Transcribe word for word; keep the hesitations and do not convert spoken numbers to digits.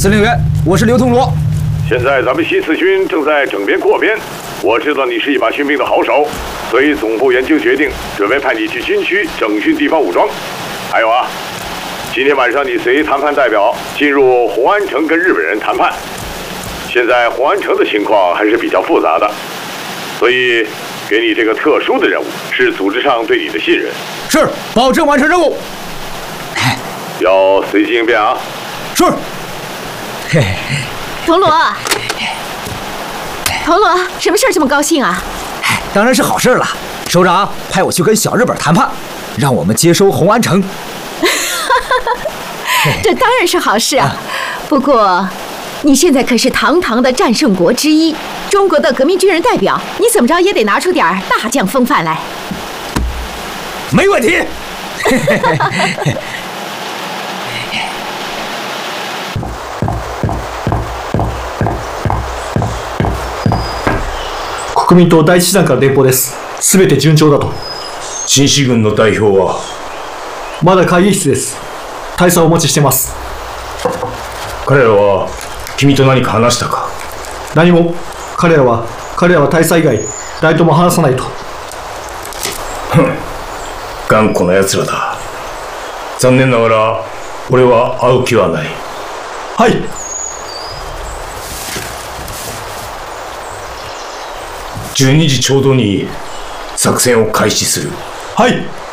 司令员，我是刘通罗。 现在咱们西四军正在整编扩编，我知道你是一把训兵的好手，所以总部研究决定，准备派你去军区整训地方武装。还有啊，今天晚上你随谈判代表进入红安城跟日本人谈判。现在红安城的情况还是比较复杂的，所以给你这个特殊的任务，是组织上对你的信任。 是，保证完成任务。 要随机应变啊！ 是。嘿。 铜锣，铜锣，什么事儿这么高兴啊？ 当然是好事了。首长派我去跟小日本谈判，让我们接收红安城。 这当然是好事啊！不过，你现在可是堂堂的战胜国之一，中国的革命军人代表，你怎么着也得拿出点大将风范来。 没问题。 国民党第一師団から電報です。すべて順調だと。 新四軍の代表はまだ会議室です。大佐をお待ちしてます。 彼らは君と何か話したか？ 何も。彼らは彼らは大佐以外誰とも話さないと。 ふん、頑固な奴らだ。残念ながら俺は会う気はない。 はい。 じゅうにじちょうどに作戦を開始する。 はい。